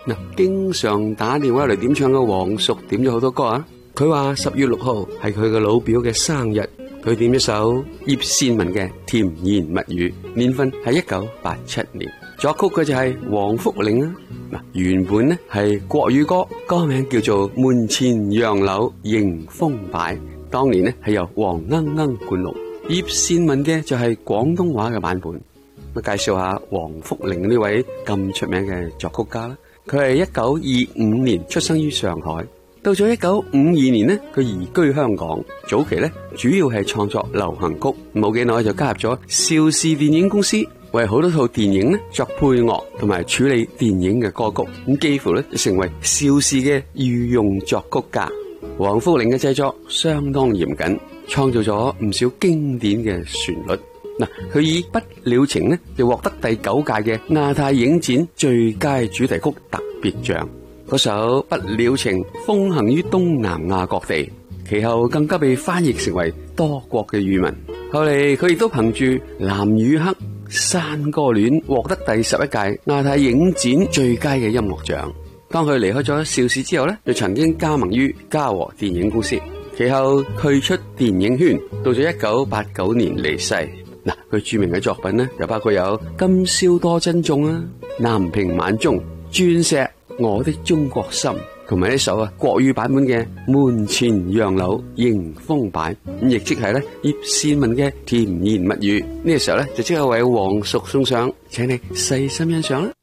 嗱，經常打電話嚟點唱嘅黃叔點咗好多歌啊！佢話10月6號係佢嘅老表嘅生日，佢點一首葉倩文嘅甜言蜜語，年份係1987年，作曲嘅就係黃福玲啊！嗱，原本呢係國語歌，歌名叫做《門前楊柳迎風擺》，當年呢係由黃鶯鶯灌錄，葉倩文嘅就係廣東話嘅版本。咁介紹下黃福玲呢位咁出名嘅作曲家啦，佢係1925年出生於上海。到咗1952年呢，佢移居香港。早期呢，主要係創作流行曲，冇幾耐就加入咗邵氏電影公司，為好多套電影呢作配樂同埋處理電影嘅歌曲。咁幾乎呢就成為邵氏嘅御用作曲家。黃福玲嘅製作相當嚴謹，創造咗唔少經典嘅旋律。嗱，佢以《不了情》呢就獲得第9屆嘅亞太影展最佳主題曲特別獎。嗰首《不了情》風行於東南亞各地，其後更加被翻譯成為多國嘅語文。後嚟佢亦都憑住《藍與黑》《山歌戀》獲得第11屆亞太影展最佳嘅音樂獎。當佢離開咗邵氏之後呢，就曾經加盟於嘉禾電影公司，其後退出電影圈，到咗1989年離世。嗱，佢著名嘅作品呢，就包括有《今宵多珍重》啊，《南屏晚鐘》、《鑽石》、我的中國心，同埋呢首國語版本嘅《門前楊柳迎風擺》，咁亦即係咧葉倩文嘅甜言蜜語。呢個時候咧就即刻為黃叔送上，請你細心欣賞啦。